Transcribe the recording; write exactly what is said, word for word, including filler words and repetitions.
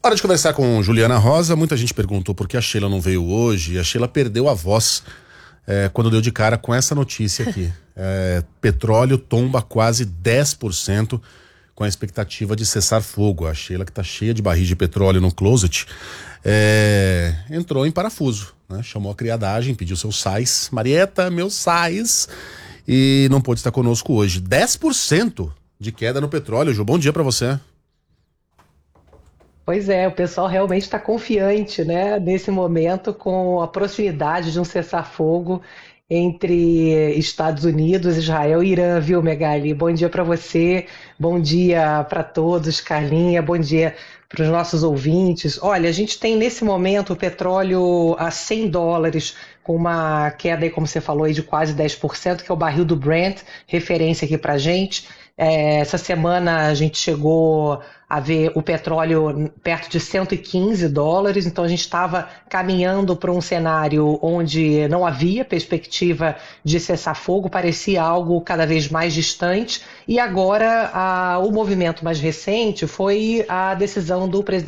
Hora de conversar com Juliana Rosa. Muita gente perguntou por que a Sheila não veio hoje, e a Sheila perdeu a voz é, quando deu de cara com essa notícia aqui. É, petróleo tomba quase dez por cento com a expectativa de cessar fogo. A Sheila, que tá cheia de barris de petróleo no closet, é, entrou em parafuso, né? Chamou a criadagem, pediu seus sais. Marieta, meus sais. E não pôde estar conosco hoje. dez por cento de queda no petróleo. Ju, bom dia pra você. Pois é, o pessoal realmente está confiante, né, nesse momento, com a proximidade de um cessar-fogo entre Estados Unidos, Israel e Irã, viu, Megali? Bom dia para você, bom dia para todos, Carlinha, bom dia para os nossos ouvintes. Olha, a gente tem nesse momento o petróleo a cem dólares, com uma queda, aí, como você falou, aí, de quase dez por cento, que é o barril do Brent, referência aqui para a gente. É, essa semana a gente chegou a ver o petróleo perto de cento e quinze dólares, então a gente estava caminhando para um cenário onde não havia perspectiva de cessar fogo, parecia algo cada vez mais distante, e agora a, o movimento mais recente foi a decisão do presidente